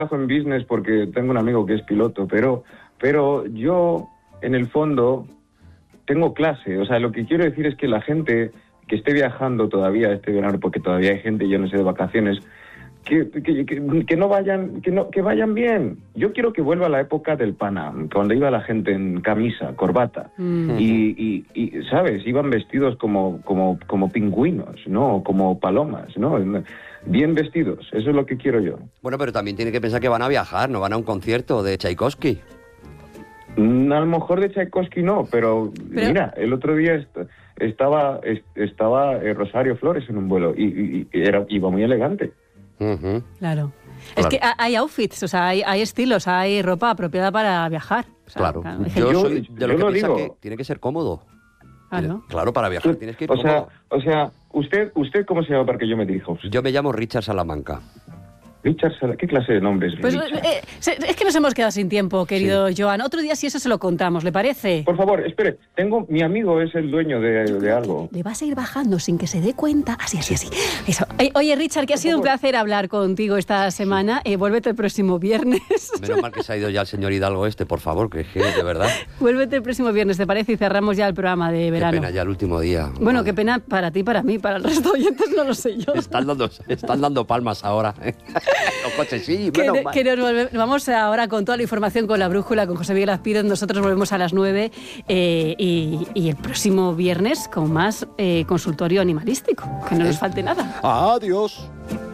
trabajo en business porque tengo un amigo que es piloto, pero yo, en el fondo, tengo clase. O sea, lo que quiero decir es que la gente que esté viajando todavía este verano, porque todavía hay gente, yo no sé, de vacaciones, que no vayan, que vayan bien. Yo quiero que vuelva la época del pana, cuando iba la gente en camisa, corbata, y ¿sabes? Iban vestidos como pingüinos, ¿no? Como palomas, ¿no? Bien vestidos, eso es lo que quiero yo. Bueno, pero también tiene que pensar que van a viajar, no van a un concierto de Tchaikovsky. A lo mejor de Tchaikovsky no, pero mira, el otro día estaba Rosario Flores en un vuelo y iba muy elegante. Claro. Es que hay outfits, o sea, hay estilos, hay ropa apropiada para viajar. O sea, claro. Yo soy de lo que piensa digo, que tiene que ser cómodo. Claro. Claro, para viajar tienes que ir cómodo. O sea, ¿usted cómo se llama para que yo me dirija? Yo me llamo Richard Salamanca. Richard, ¿qué clase de nombre es? Pues es que nos hemos quedado sin tiempo, querido Joan. Otro día, si eso se lo contamos, ¿le parece? Por favor, espere. Mi amigo es el dueño de algo. Le vas a ir bajando sin que se dé cuenta. Así. Eso. Oye, Richard, que ha sido un placer hablar contigo esta semana. Vuélvete el próximo viernes. Menos mal que se ha ido ya el señor Hidalgo por favor, que de verdad. Vuélvete el próximo viernes, ¿te parece? Y cerramos ya el programa de verano. Qué pena ya el último día. Bueno, qué pena para ti, para mí, para el resto de oyentes, no lo sé yo. Están dando palmas ahora. Los coches, sí, Vamos ahora con toda la información, con la brújula, con José Miguel Azpiroz. Nosotros volvemos a las 9 y el próximo viernes con más consultorio animalístico. Que no nos falte nada. Adiós.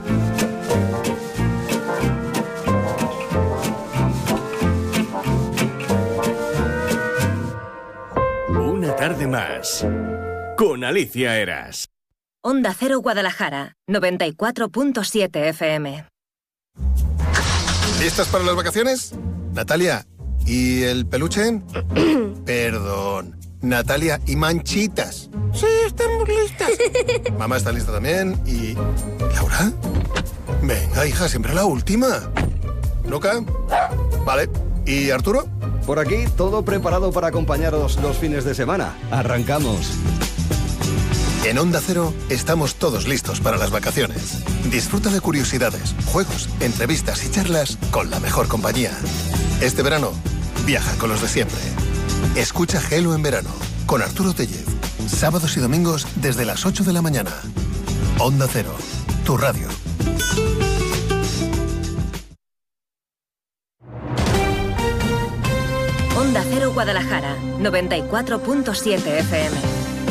Una tarde más con Alicia Eras. Onda Cero Guadalajara, 94.7 FM. ¿Listas para las vacaciones? Natalia, ¿y el peluche? Perdón. Natalia, ¿y Manchitas? Sí, estamos listas. Mamá está lista también. ¿Y Laura? Venga, hija, siempre la última. ¿Luca? Vale. ¿Y Arturo? Por aquí, todo preparado para acompañaros los fines de semana. Arrancamos. En Onda Cero estamos todos listos para las vacaciones. Disfruta de curiosidades, juegos, entrevistas y charlas con la mejor compañía. Este verano, viaja con los de siempre. Escucha Gelo en verano con Arturo Tellez. Sábados y domingos desde las 8 de la mañana. Onda Cero, tu radio. Onda Cero Guadalajara, 94.7 FM.